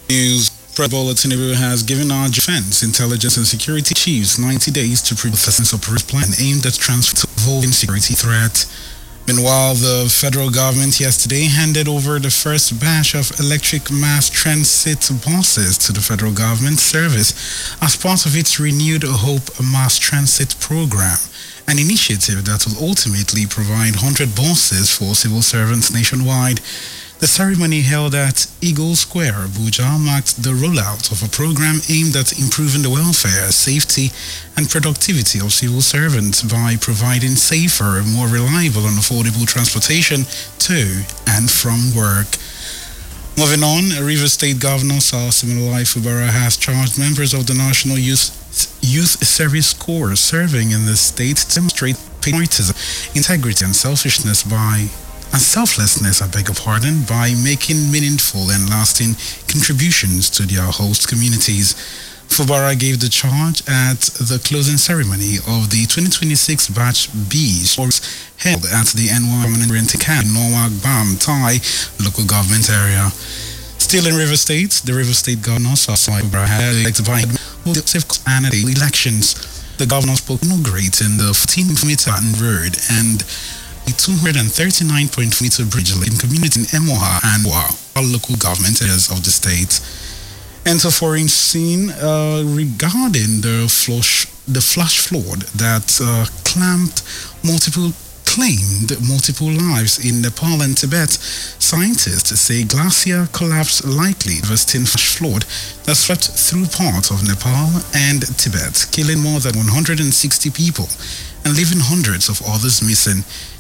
News. President Bola Tinubu has given our defense, intelligence and security chiefs 90 days to prepare a operation plan aimed at transforming security threat. Meanwhile, the federal government yesterday handed over the first batch of electric mass transit buses to the federal government service as part of its renewed Hope Mass Transit program, an initiative that will ultimately provide 100 buses for civil servants nationwide. The ceremony held at Eagle Square, Abuja, marked the rollout of a program aimed at improving the welfare, safety, and productivity of civil servants by providing safer, more reliable, and affordable transportation to and from work. Moving on, Rivers State Governor Sir Siminalayi Fubara has charged members of the National Youth Service Corps serving in the state to demonstrate patriotism, integrity, and selflessness by making meaningful and lasting contributions to their host communities. Fubara gave the charge at the closing ceremony of the 2026 Batch B held at the NY Permanent Camp in Norwalk Bam Thai local government area. Still in River State, the River State Governor Sir Fubara had elected by and elections. The governor spoke inaugurating the 14-meter road and a 239-meter bridge in community in Emoha and all local government areas of the state. Enter foreign scene regarding the flash flood that claimed multiple lives in Nepal and Tibet. Scientists say glacier collapse likely devastating flash flood that swept through parts of Nepal and Tibet, killing more than 160 people and leaving hundreds of others missing.